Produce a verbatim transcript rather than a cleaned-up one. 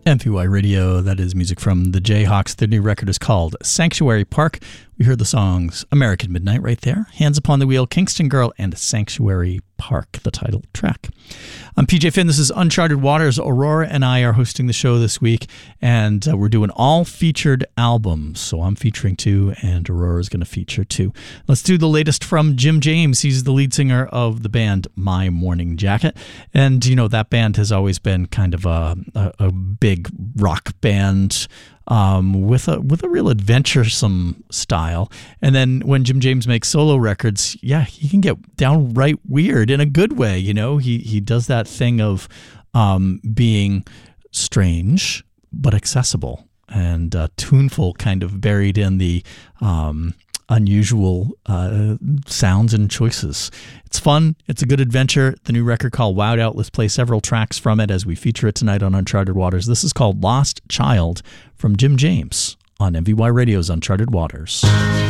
M P Y Radio, that is music from the Jayhawks. Their new record is called Sanctuary Park. We heard the songs American Midnight right there, Hands Upon the Wheel, Kingston Girl, and Sanctuary Park, the title track. I'm P J Finn. This is Uncharted Waters. Aurora and I are hosting the show this week, and uh, we're doing all featured albums. So I'm featuring two, and Aurora is going to feature two. Let's do the latest from Jim James. He's the lead singer of the band My Morning Jacket. And, you know, that band has always been kind of a, a, a big rock band um, with a with a real adventuresome style. And then when Jim James makes solo records, yeah, he can get downright weird in a good way. You know, he he does that thing of um, being strange but accessible and uh, tuneful, kind of buried in the um, unusual uh, sounds and choices. It's fun. It's a good adventure. The new record called Wowed Out. Let's play several tracks from it as we feature it tonight on Uncharted Waters. This is called Lost Child from Jim James on M V Y Radio's Uncharted Waters.